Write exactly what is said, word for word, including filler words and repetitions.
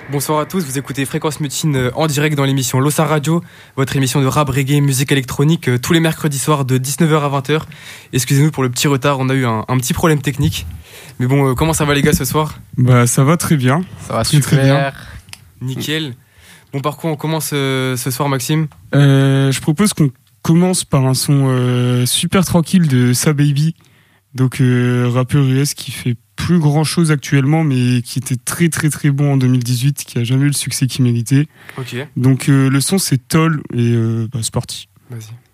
Bonsoir à tous, vous écoutez Fréquence Mutine en direct dans l'émission Losa Radio, votre émission de rap, reggae, musique électronique, tous les mercredis soirs de dix-neuf heures à vingt heures. Excusez-nous pour le petit retard, on a eu un, un petit problème technique. Mais bon, euh, comment ça va les gars ce soir ? Bah ça va très bien. Ça va très, super. Très bien. Nickel. Bon, par quoi on commence euh, ce soir, Maxime ? euh, Je propose qu'on commence par un son euh, super tranquille de Sa Baby, donc euh, rappeur U S qui fait plus grand chose actuellement, mais qui était très très très bon en deux mille dix-huit, qui a jamais eu le succès qu'il méritait. Ok. Donc euh, le son c'est Toll et euh, bah, c'est parti. Vas-y.